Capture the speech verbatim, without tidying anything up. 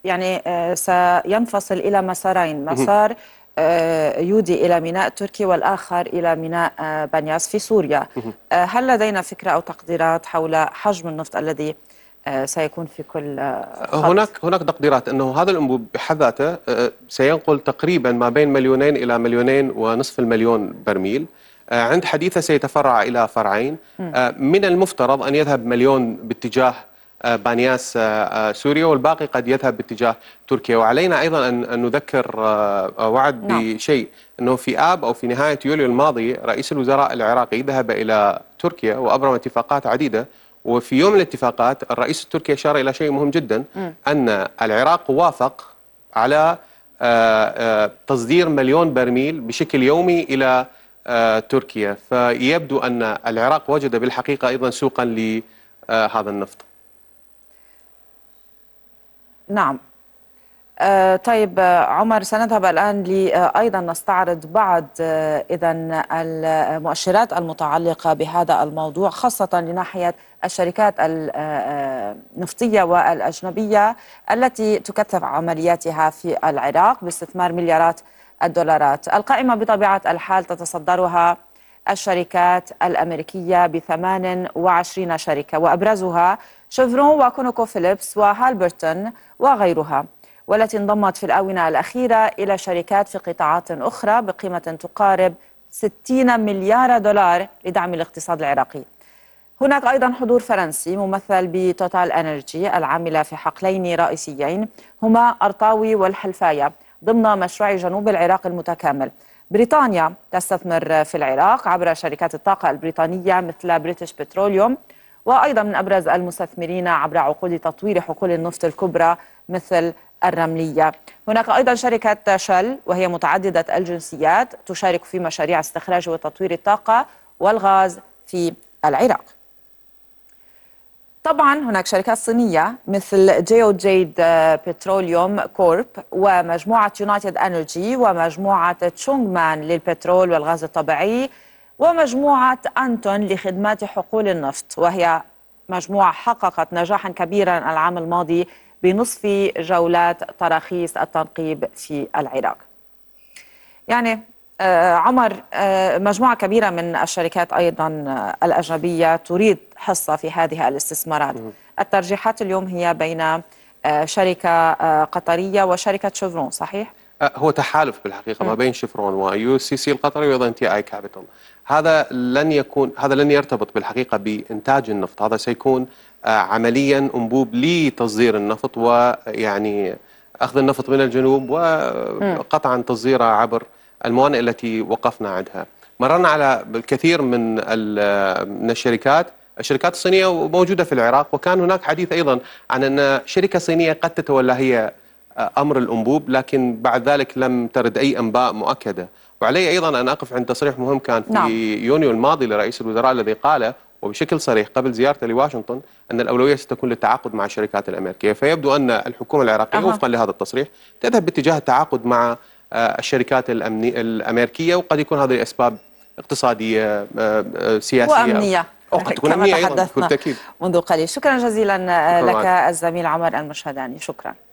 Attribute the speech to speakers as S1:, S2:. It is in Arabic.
S1: يعني سينفصل إلى مسارين، مسار يودي إلى ميناء تركي والآخر إلى ميناء بنياس في سوريا. هل لدينا فكرة أو تقديرات حول حجم النفط الذي سيكون في كل خط؟
S2: هناك هناك تقديرات أنه هذا الأنبوب بحد ذاته سينقل تقريبا ما بين مليونين إلى مليونين ونصف المليون برميل. عند حديثه سيتفرع إلى فرعين. من المفترض أن يذهب مليون باتجاه بانياس سوريا والباقي قد يذهب باتجاه تركيا. وعلينا أيضا أن نذكر وعد بشيء، أنه في آب أو في نهاية يوليو الماضي رئيس الوزراء العراقي ذهب إلى تركيا وأبرم اتفاقات عديدة، وفي يوم الاتفاقات الرئيس التركي أشار إلى شيء مهم جدا، م. أن العراق وافق على تصدير مليون برميل بشكل يومي إلى تركيا. فيبدو أن العراق وجد بالحقيقة أيضا سوقا لهذا النفط.
S1: نعم. آه طيب عمر، سنذهب الآن لأيضا نستعرض بعض آه إذا المؤشرات المتعلقة بهذا الموضوع، خاصة لناحية الشركات النفطية والأجنبية التي تكثف عملياتها في العراق باستثمار مليارات الدولارات. القائمة بطبيعة الحال تتصدرها الشركات الأمريكية بثمان وعشرين شركة، وأبرزها شيفرون وكونوكو فيليبس وهالبرتون وغيرها، والتي انضمت في الآونة الأخيرة إلى شركات في قطاعات أخرى بقيمة تقارب ستين مليار دولار لدعم الاقتصاد العراقي. هناك أيضا حضور فرنسي ممثل بتوتال انرجي العاملة في حقلين رئيسيين هما أرطاوي والحلفاية ضمن مشروع جنوب العراق المتكامل. بريطانيا تستثمر في العراق عبر شركات الطاقة البريطانية مثل بريتش بتروليوم، وأيضا من أبرز المستثمرين عبر عقود تطوير حقول النفط الكبرى مثل الرملية. هناك أيضا شركة شل وهي متعددة الجنسيات تشارك في مشاريع استخراج وتطوير الطاقة والغاز في العراق. طبعا هناك شركات صينية مثل جيو جيد بتروليوم كورب ومجموعة يونايتد انرجي ومجموعة تشونغ مان للبترول والغاز الطبيعي ومجموعة أنتون لخدمات حقول النفط، وهي مجموعة حققت نجاحا كبيرا العام الماضي بنصف جولات تراخيص التنقيب في العراق. يعني آه عمر، آه مجموعة كبيرة من الشركات أيضا الأجنبية تريد حصة في هذه الاستثمارات. الترجيحات اليوم هي بين آه شركة آه قطرية وشركة شيفرون، صحيح؟
S2: هو تحالف بالحقيقة م. ما بين شيفرون ويو سي سي القطري وأيضا تي آي كابيتال. هذا لن يكون هذا لن يرتبط بالحقيقة بإنتاج النفط، هذا سيكون عمليا أنبوب لتصدير النفط ويعني أخذ النفط من الجنوب وقطعا تصديره عبر الموانئ التي وقفنا عندها. مررنا على الكثير من من الشركات الشركات الصينية موجودة في العراق، وكان هناك حديث أيضا عن أن شركة صينية قد تتولى هي أمر الأنبوب، لكن بعد ذلك لم ترد أي أنباء مؤكدة. وعلي أيضا أن أقف عند تصريح مهم كان في نعم. يونيو الماضي لرئيس الوزراء الذي قال وبشكل صريح قبل زيارته لواشنطن أن الأولوية ستكون للتعاقد مع الشركات الأمريكية. فيبدو أن الحكومة العراقية أه. وفقا لهذا التصريح تذهب باتجاه التعاقد مع الشركات الأمريكية، وقد يكون هذه أسباب اقتصادية سياسية
S1: وأمنية،
S2: وقد تكون أمنية أيضا بالتأكيد.
S1: منذ قليل. شكرا جزيلا لك الزميل عمر المشهداني، شكرا.